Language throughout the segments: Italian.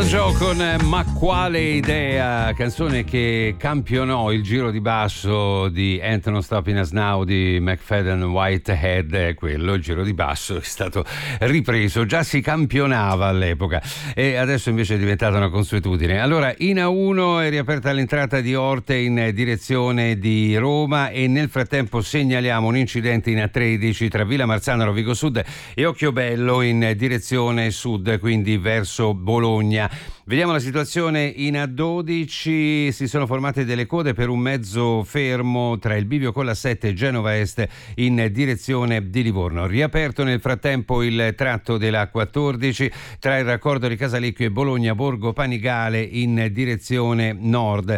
Elton John con Ma quale idea, canzone che campionò il giro di basso di Ain't No Stopping Us Now di McFadden Whitehead. Quello, il giro di basso, è stato ripreso, già si campionava all'epoca e adesso invece è diventata una consuetudine. Allora, in A1 è riaperta l'entrata di Orte in direzione di Roma e nel frattempo segnaliamo un incidente in A13 tra Villa Marzana, Rovigo Sud e Occhiobello in direzione sud, quindi verso Bologna. Vediamo la situazione in A12, si sono formate delle code per un mezzo fermo tra il bivio con la 7 e Genova Est in direzione di Livorno. Riaperto nel frattempo il tratto della 14 tra il raccordo di Casalecchio e Bologna Borgo Panigale in direzione nord.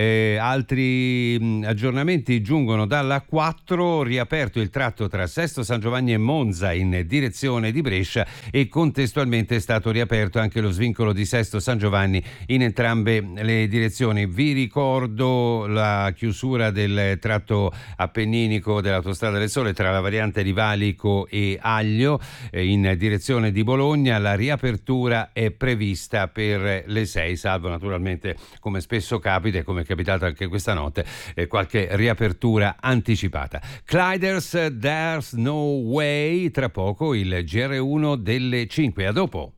Altri aggiornamenti giungono dalla 4, riaperto il tratto tra Sesto San Giovanni e Monza in direzione di Brescia e contestualmente è stato riaperto anche lo svincolo di Sesto San Giovanni in entrambe le direzioni. Vi ricordo la chiusura del tratto appenninico dell'Autostrada del Sole tra la variante di Valico e Aglio in direzione di Bologna. La riapertura è prevista per le 6, salvo naturalmente, come spesso capita e come è capitato anche questa notte, qualche riapertura anticipata. Clyders, There's No Way, tra poco il GR1 delle 5. A dopo.